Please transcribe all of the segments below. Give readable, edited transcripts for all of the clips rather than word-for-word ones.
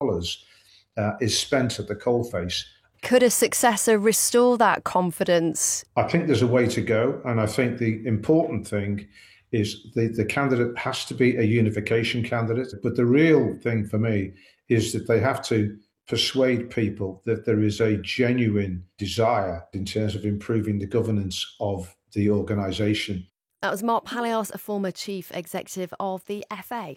is spent at the coalface. Could a successor restore that confidence? I think there's a way to go, and I think the important thing is the candidate has to be a unification candidate. But the real thing for me is that they have to persuade people that there is a genuine desire in terms of improving the governance of the organisation. That was Mark Palios, a former chief executive of the FA.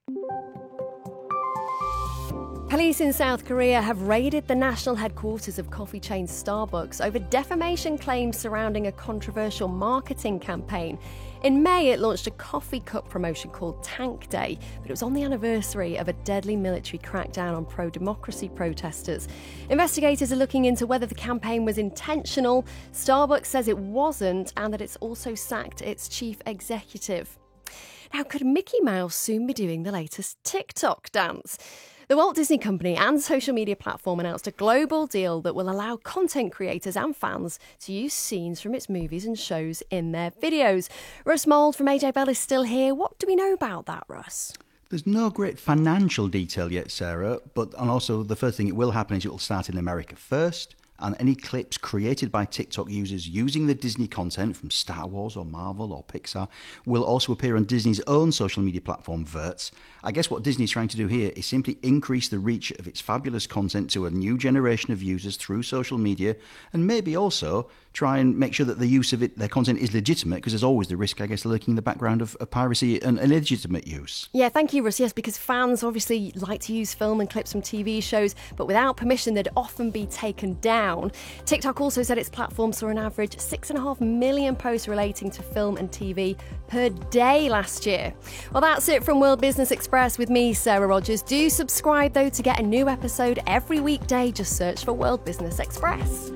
Police in South Korea have raided the national headquarters of coffee chain Starbucks over defamation claims surrounding a controversial marketing campaign. In May, it launched a coffee cup promotion called Tank Day, but it was on the anniversary of a deadly military crackdown on pro-democracy protesters. Investigators are looking into whether the campaign was intentional. Starbucks says it wasn't, and that it's also sacked its chief executive. Now, could Mickey Mouse soon be doing the latest TikTok dance? The Walt Disney Company and social media platform announced a global deal that will allow content creators and fans to use scenes from its movies and shows in their videos. Russ Mould from AJ Bell is still here. What do we know about that, Russ? There's no great financial detail yet, Sarah, and also the first thing it will happen is it will start in America first. And any clips created by TikTok users using the Disney content from Star Wars or Marvel or Pixar will also appear on Disney's own social media platform, Verts. I guess what Disney's trying to do here is simply increase the reach of its fabulous content to a new generation of users through social media, and maybe also try and make sure that the use of their content is legitimate, because there's always the risk, I guess, lurking in the background of piracy and illegitimate use. Yeah, thank you, Russ. Yes, because fans obviously like to use film and clips from TV shows, but without permission, they'd often be taken down. TikTok also said its platform saw an average 6.5 million posts relating to film and TV per day last year. Well, that's it from World Business Express with me, Sarah Rogers. Do subscribe, though, to get a new episode every weekday. Just search for World Business Express.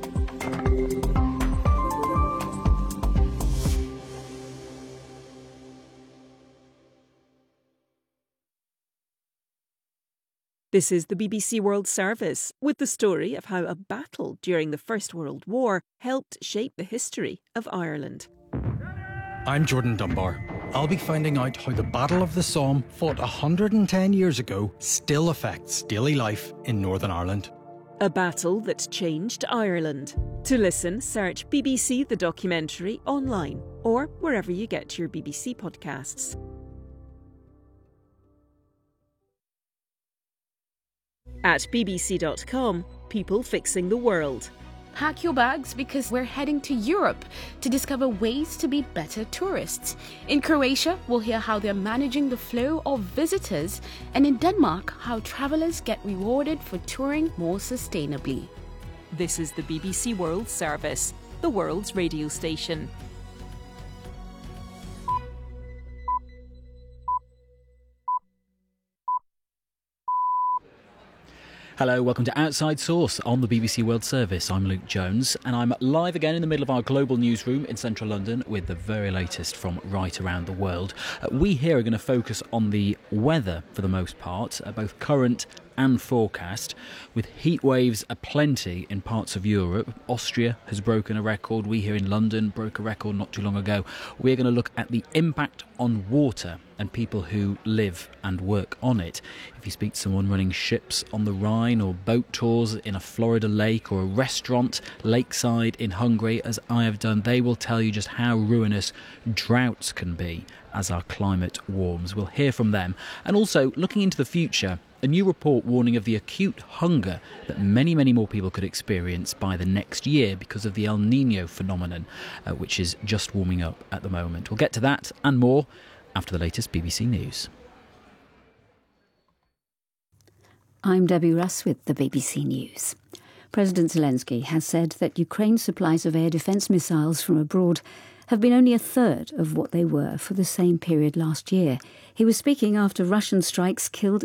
This is the BBC World Service, with the story of how a battle during the First World War helped shape the history of Ireland. I'm Jordan Dunbar. I'll be finding out how the Battle of the Somme, fought 110 years ago, still affects daily life in Northern Ireland. A battle that changed Ireland. To listen, search BBC The Documentary online or wherever you get your BBC podcasts. At bbc.com, people fixing the world. Pack your bags because we're heading to Europe to discover ways to be better tourists. In Croatia, we'll hear how they're managing the flow of visitors, and in Denmark, how travellers get rewarded for touring more sustainably. This is the BBC World Service, the world's radio station. Hello, welcome to Outside Source on the BBC World Service. I'm Luke Jones, and I'm live again in the middle of our global newsroom in central London with the very latest from right around the world. We here are going to focus on the weather for the most part, both current and forecast, with heat waves aplenty in parts of Europe. Austria has broken a record. We here in London broke a record not too long ago. We're going to look at the impact on water and people who live and work on it. If you speak to someone running ships on the Rhine, or boat tours in a Florida lake, or a restaurant lakeside in Hungary, as I have done, they will tell you just how ruinous droughts can be as our climate warms. We'll hear from them. And also, looking into the future, a new report warning of the acute hunger that many, many more people could experience by the next year because of the El Niño phenomenon, which is just warming up at the moment. We'll get to that and more after the latest BBC News. I'm Debbie Russ with the BBC News. President Zelensky has said that Ukraine's supplies of air defence missiles from abroad have been only a third of what they were for the same period last year. He was speaking after Russian strikes killed